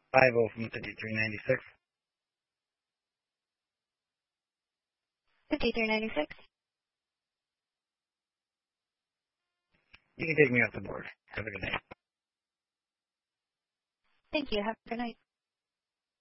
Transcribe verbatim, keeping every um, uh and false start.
five oh from fifty-three ninety-six. fifty-three ninety-six. You can take me off the board. Have a good night. Thank you. Have a good night.